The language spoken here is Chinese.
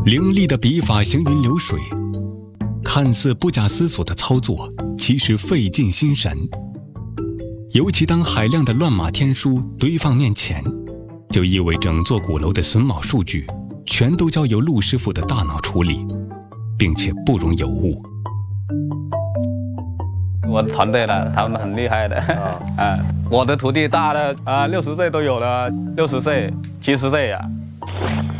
凌厉的笔法行云流水，看似不假思索的操作，其实费尽心神。尤其当海量的乱码天书堆放面前，就意味整座鼓楼的榫卯数据全都交由陆师傅的大脑处理，并且不容有误。 我的团队了，他们很厉害的。我的徒弟大的60岁都有了，60岁、70岁呀。